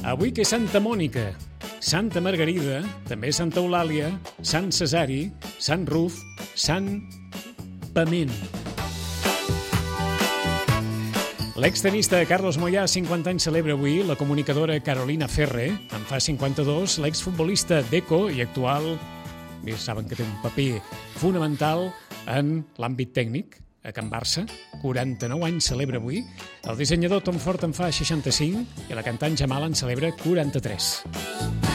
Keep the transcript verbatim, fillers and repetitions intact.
Avui que és Santa Mònica, Santa Margarida, també Santa Eulàlia, Sant Cesari, Sant Ruf, Sant Pament. L'extenista Carlos Moyà, cinquanta anys, celebra avui. La comunicadora Carolina Ferre en fa cinquanta-dos. L'exfutbolista Deco i actual, bé, saben que té un paper fonamental en l'àmbit tècnic, a Can Barça, quaranta-nou anys, celebra avui. El dissenyador Tom Ford en fa seixanta-cinc i la cantant Jamal en celebra quaranta-tres.